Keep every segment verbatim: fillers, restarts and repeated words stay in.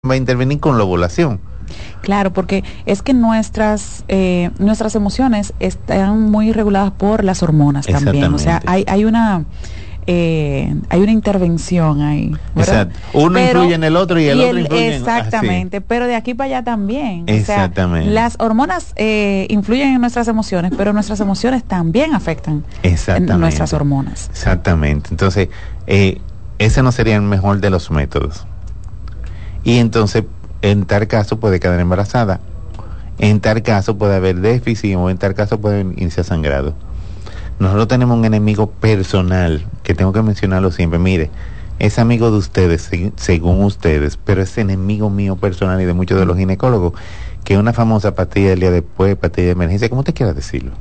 va a intervenir con la ovulación. Claro, porque es que nuestras eh, nuestras emociones están muy reguladas por las hormonas también. O sea, hay hay una eh, hay una intervención ahí, ¿verdad? Exacto. Uno pero, influye en el otro y el y otro el, influye exactamente, en... pero de aquí para allá también. Exactamente. O sea, las hormonas eh, influyen en nuestras emociones, pero nuestras emociones también afectan en nuestras hormonas. Exactamente. Entonces, eh, ese no sería el mejor de los métodos. Y entonces, en tal caso puede quedar embarazada, en tal caso puede haber déficit o en tal caso puede iniciar sangrado. Nosotros tenemos un enemigo personal, que tengo que mencionarlo siempre. Mire, es amigo de ustedes, según ustedes, pero es enemigo mío personal y de muchos de los ginecólogos, que es una famosa pastilla del día después, pastilla de emergencia, como usted quiera decirlo.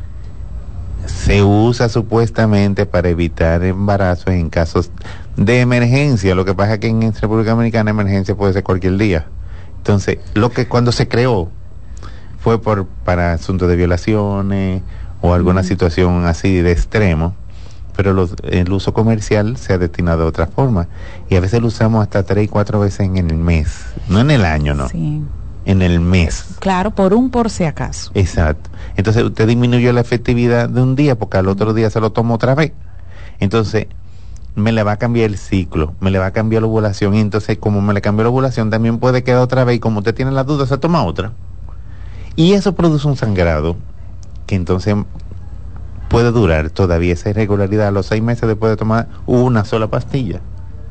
Se usa supuestamente para evitar embarazos en casos de emergencia. Lo que pasa es que en República Dominicana emergencia puede ser cualquier día. Entonces, lo que cuando se creó fue por para asuntos de violaciones o alguna mm. situación así de extremo, pero los, el uso comercial se ha destinado de otra forma. Y a veces lo usamos hasta tres y cuatro veces en el mes, no en el año, ¿no? Sí. En el mes. Claro, por un por si acaso. Exacto. Entonces usted disminuyó la efectividad de un día porque al otro día se lo toma otra vez. Entonces me le va a cambiar el ciclo, me le va a cambiar la ovulación y entonces como me le cambió la ovulación también puede quedar otra vez y como usted tiene la duda se toma otra. Y eso produce un sangrado que entonces puede durar todavía esa irregularidad a los seis meses después de tomar una sola pastilla.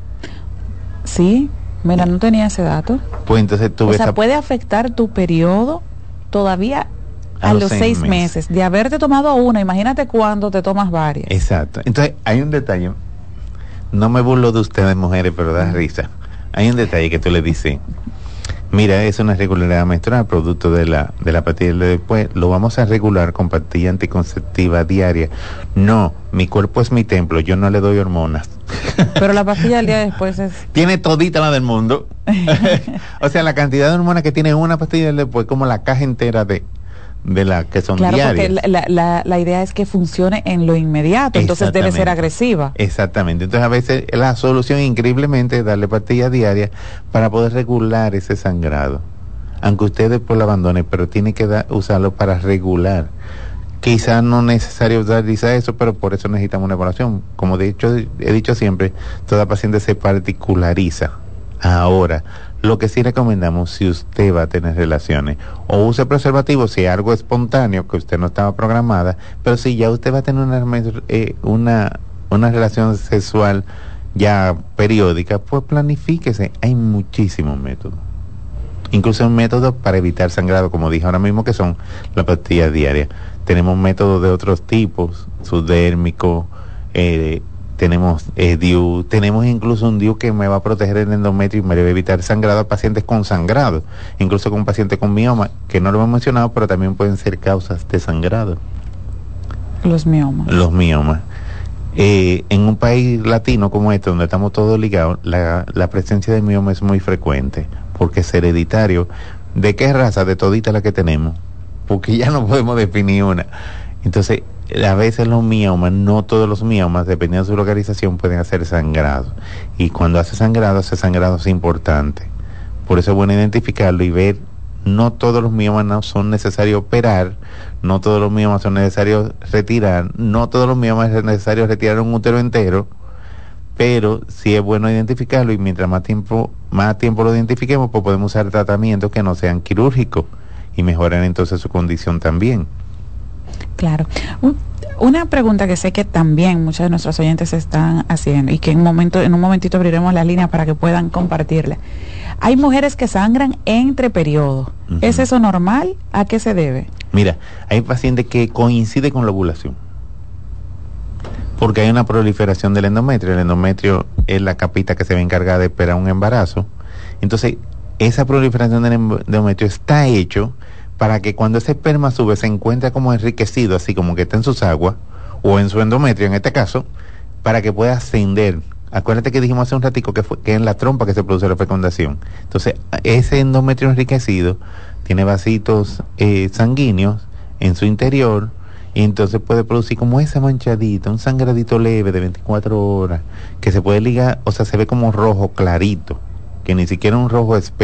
Sí. Mira, no tenía ese dato. Pues entonces tú o ves sea, a... puede afectar tu periodo todavía a, a los, los seis, seis meses. meses. De haberte tomado una, imagínate cuando te tomas varias. Exacto. Entonces, hay un detalle. No me burlo de ustedes, mujeres, pero da risa. Hay un detalle que tú le dices, mira, es una irregularidad menstrual, producto de la de la pastilla de después, lo vamos a regular con pastilla anticonceptiva diaria. No, mi cuerpo es mi templo, yo no le doy hormonas. Pero la pastilla del día después es... Tiene todita la del mundo. O sea, la cantidad de hormonas que tiene una pastilla del después, como la caja entera de, de la que son claro, diarias. Claro, porque la, la, la idea es que funcione en lo inmediato, entonces debe ser agresiva. Exactamente. Entonces, a veces la solución increíblemente es darle pastillas diarias para poder regular ese sangrado. Aunque usted después lo abandone, pero tiene que da, usarlo para regular. Quizás no es necesario utilizar eso, pero por eso necesitamos una evaluación. Como de hecho he dicho siempre, toda paciente se particulariza. Ahora, lo que sí recomendamos, si usted va a tener relaciones, o use preservativo si es algo espontáneo, que usted no estaba programada, pero si ya usted va a tener una, eh, una, una relación sexual ya periódica, pues planifíquese. Hay muchísimos métodos. Incluso un método para evitar sangrado, como dije ahora mismo, que son las pastillas diarias. Tenemos métodos de otros tipos, subdérmico, eh, tenemos eh, D I U, tenemos incluso un D I U que me va a proteger el endometrio y me debe evitar sangrado a pacientes con sangrado, incluso con pacientes con mioma, que no lo hemos mencionado, pero también pueden ser causas de sangrado. Los miomas. Los miomas. Eh, en un país latino como este, donde estamos todos ligados, la, la presencia de mioma es muy frecuente, porque es hereditario. ¿De qué raza? De todita la que tenemos, porque ya no podemos definir una. Entonces, a veces los miomas, no todos los miomas, dependiendo de su localización, pueden hacer sangrado. Y cuando hace sangrado, hace sangrado es importante. Por eso es bueno identificarlo y ver, no todos los miomas no son necesarios operar, no todos los miomas son necesarios retirar, no todos los miomas es necesario retirar un útero entero, pero sí es bueno identificarlo y mientras más tiempo, más tiempo lo identifiquemos, pues podemos usar tratamientos que no sean quirúrgicos y mejorar entonces su condición también. Claro. Una pregunta que sé que también muchos de nuestros oyentes están haciendo y que en un momento, en un momentito abriremos la línea para que puedan compartirla. Hay mujeres que sangran entre periodos. Uh-huh. ¿Es eso normal? ¿A qué se debe? Mira, hay pacientes que coincide con la ovulación. Porque hay una proliferación del endometrio. El endometrio es la capita que se ve encargada de esperar un embarazo. Entonces, esa proliferación del endometrio está hecho para que cuando ese esperma sube se encuentre como enriquecido, así como que está en sus aguas, o en su endometrio en este caso, para que pueda ascender. Acuérdate que dijimos hace un ratico que fue que en la trompa que se produce la fecundación. Entonces, ese endometrio enriquecido tiene vasitos eh, sanguíneos en su interior, y entonces puede producir como esa manchadita, un sangradito leve de veinticuatro horas, que se puede ligar, o sea, se ve como rojo clarito, que ni siquiera un rojo espeso.